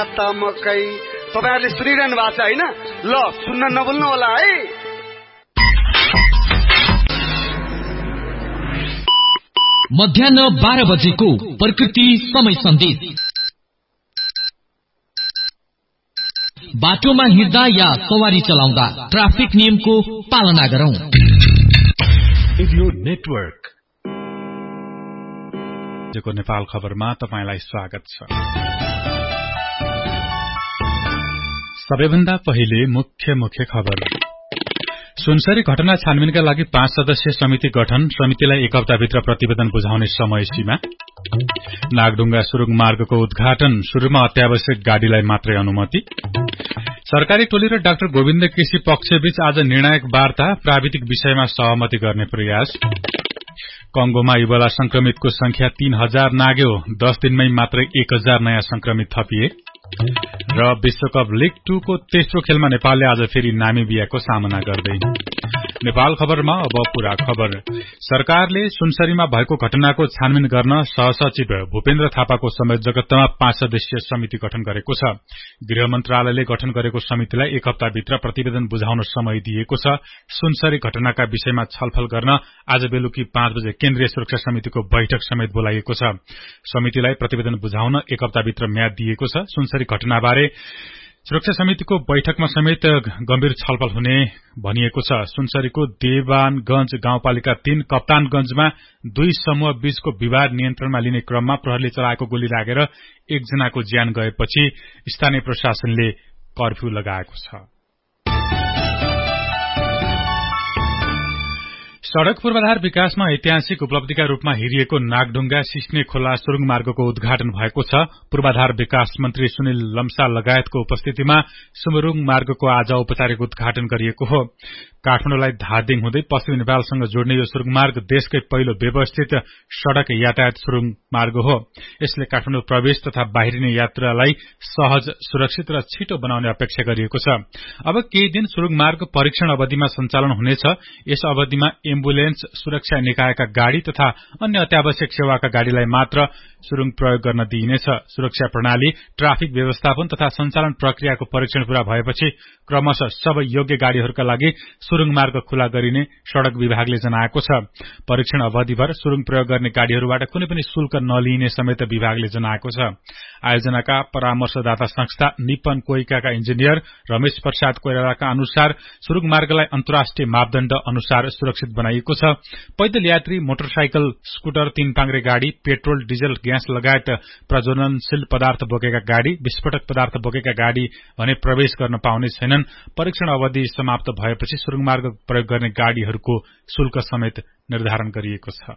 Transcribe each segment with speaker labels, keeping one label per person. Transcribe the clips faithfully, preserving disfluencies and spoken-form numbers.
Speaker 1: मकै तपाईहरुले सुनिरहनु भएको छ हैन? ल सुन्न नभुल्नु होला है।
Speaker 2: मध्याह्न बाह्र बजेको प्रकृति समय सन्देश। बाटोमा हिँड्दा या सवारी चलाउँदा ट्राफिक नियमको पालना गरौं।
Speaker 3: रेडियो नेटवर्क जको नेपाल खबरमा तपाईलाई स्वागत छ। सबैभन्दा पहिले मुख्य मुख्य खबर। सुनसरी घटना छानबिनका लागि पाँच सदस्यीय समिति गठन, समितिलाई एक हप्ताभित्र प्रतिवेदन बुझाउने समय सीमा। नागढुङ्गा सुरुङ मार्गको उद्घाटन, शुरूमा अत्यावश्यक गाडीलाई मात्रै अनुमति। सरकारी टोली र डाक्टर गोविन्द केसी पक्षबीच आज निर्णायक वार्ता, प्राविधिक विषयमा सहमति गर्ने प्रयास। कंगोमा इबोला संक्रमितको संख्या तीन हजार नाग्यो, दस दिनमै मात्रै एक हजार नयाँ संक्रमित थपिए। र विश्वकप लीग टू को तेस्रो खेलमा नेपालले आज फेरि नामिबियाको सामना गर्दै। नेपाल खबरमा अब पूरा खबर। सरकारले सुनसरीमा भएको घटनाको छानबिन गर्न सहसचिव भूपेन्द्र थापाको संयोजकत्वमा पाँच सदस्यीय समिति गठन गरेको छ। गृह मन्त्रालयले गठन गरेको समितिलाई एक हप्ताभित्र प्रतिवेदन बुझाउन समय दिएको छ। सुनसरी घटनाका विषयमा छलफल गर्न आज बेलुकी पाँच बजे केन्द्रीय सुरक्षा समितिको बैठक समेत बोलाइएको छ। समितिलाई प्रतिवेदन बुझाउन एक हप्ताभित्र म्याद दिएको छ। सुनसरी घटनाबारे सुरक्षा समितिको बैठकमा समेत गम्भीर छलफल हुने भनिएको छ। सुनसरीको देवानगंज गाउँपालिका तीन कप्तानगंजमा दुई समूह बीचको विवाद नियन्त्रणमा लिने क्रममा प्रहरीले चलाएको गोली लागेर एकजनाको ज्यान गएपछि स्थानीय प्रशासनले कर्फ्यू लगाएको छ। सड़क पूर्वाधार विकासमा ऐतिहासिक उपलब्धिका रूपमा हेरिएको नागढुङ्गा सिस्ने खोला सुरुङ मार्गको उद्घाटन भएको छ। पूर्वाधार विकास मन्त्री सुनिल लम्सा लगायतको उपस्थितिमा सुरुङ मार्गको आज औपचारिक उद्घाटन गरिएको हो। काठमाडौँलाई धादिङ हुँदै पश्चिम नेपालसँग जोड्ने यो सुरुङ मार्ग देशकै पहिलो व्यवस्थित सड़क यातायात सुरुङ मार्ग हो। यसले काठमाडौँ प्रवेश तथा बाहिरिने यात्रालाई सहज, सुरक्षित र छिटो बनाउने अपेक्षा गरिएको छ। अब केही दिन सुरुङ मार्ग परीक्षण अवधिमा सञ्चालन हुनेछ। यस अवधिमा एम्बुलेन्स, सुरक्षा निकायका गाड़ी तथा अन्य अत्यावश्यक सेवाका गाड़ीलाई मात्र सुरुङ प्रयोग गर्न दिइनेछ। सुरक्षा प्रणाली, ट्राफिक व्यवस्थापन तथा सञ्चालन प्रक्रियाको परीक्षण पूरा भएपछि क्रमशः सबै योग्य गाड़ीहरूका लागि सुरुङ मार्ग खुला गरिने सड़क विभागले जनाएको छ। परीक्षण अवधिभर सुरुङ प्रयोग गर्ने गाड़ीहरूबाट कुनै पनि शुल्क नलिइने समेत विभागले जनाएको छ। आयोजनाका परामर्शदाता संस्था निपन कोइकाका इन्जिनियर रमेश प्रसाद कोइरालाका अनुसार सुरुङ मार्गलाई अन्तर्राष्ट्रिय मापदण्ड अनुसार सुरक्षित बनाइएको छ। पैदल यात्री, मोटरसाइकल, स्कुटर, तीन पाङ्ग्रे गाड़ी, पेट्रोल, डिजल, ग्यास लगायत प्रज्वलनशील पदार्थ बोकेका गाड़ी, विस्फोटक पदार्थ बोकेका गाड़ी भने प्रवेश गर्न पाउने छैनन्। परीक्षण अवधि समाप्त भएपछि सुरुङ मार्ग प्रयोग गर्ने गाड़ीहरूको शुल्क समेत निर्धारण गरिएको छ।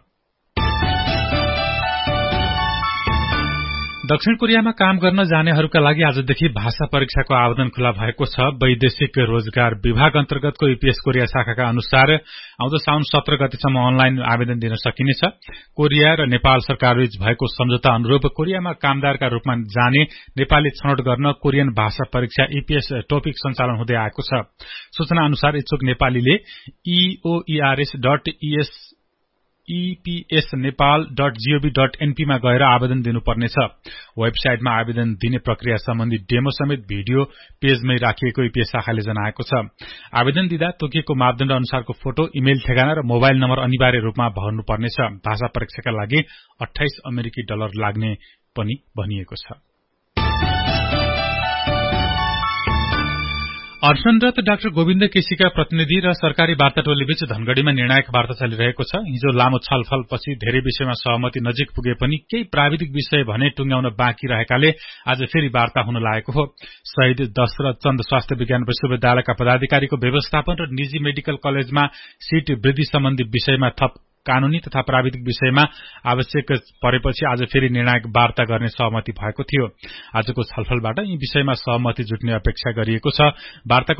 Speaker 3: दक्षिण कोरियामा काम गर्न जानेहरूका लागि आजदेखि भाषा परीक्षाको आवेदन खुला भएको छ। वैदेशिक रोजगार विभाग अन्तर्गतको ईपीएस कोरिया शाखाका अनुसार आउँदो साउन सत्र गतेसम्म अनलाइन आवेदन दिन सकिनेछ। कोरिया र नेपाल सरकारबीच भएको सम्झौता अनुरूप कोरियामा कामदारका रूपमा जाने नेपाली छनौट गर्न कोरियन भाषा परीक्षा ईपीएस टोपिक सञ्चालन हुँदै आएको छ। सूचना अनुसार इच्छुक नेपालीले ईओईआरएस dot ES EPS Nepal dot gov dot NP मा गएर आवेदन दिनुपर्नेछ। वेबसाइटमा आवेदन दिने प्रक्रिया सम्बन्धी डेमो समेत भिडियो पेजमै राखिएको ईपीएस शाखाले जनाएको छ। आवेदन दिँदा तोकिएको मापदण्ड अनुसारको फोटो, इमेल ठेगाना र मोबाइल नम्बर अनिवार्य रूपमा भर्नुपर्नेछ। भाषा परीक्षाका लागि अठाइस अमेरिकी डलर लाग्ने पनि भनिएको छ। अर्सनरत डाक्टर गोविन्द केसीका प्रतिनिधि र सरकारी वार्ता टोलीबीच धनगढ़ीमा निर्णायक वार्ता चलिरहेको छ। हिजो लामो छलफलपछि धेरै विषयमा सहमति नजिक पुगे पनि केही प्राविधिक विषय भने टुंग्याउन बाँकी रहेकाले आज फेरि वार्ता हुन लागेको हो। शहीद दशरथ चन्द स्वास्थ्य विज्ञान विश्वविद्यालयका पदाधिकारीको व्यवस्थापन र निजी मेडिकल कलेजमा सीट वृद्धि सम्बन्धी विषयमा थप कानूनी तथा प्राविधिक विषयमा आवश्यक परेपछि आज फेरि निर्णायक वार्ता गर्ने सहमति भएको थियो। आजको छलफलबाट यी विषयमा सहमति जुट्ने अपेक्षा गरिएको छ। वार्ताको